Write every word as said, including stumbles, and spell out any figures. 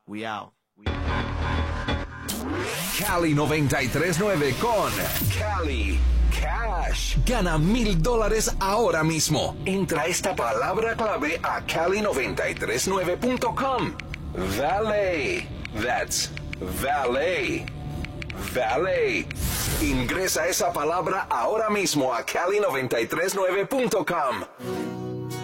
We out. Cali noventa y tres nueve con Cali Cash. Gana mil dólares ahora mismo. Entra esta palabra clave a cali noventa y tres nueve punto com. Valet. That's valet. Valet. Ingresa esa palabra ahora mismo a cali noventa y tres nueve punto com.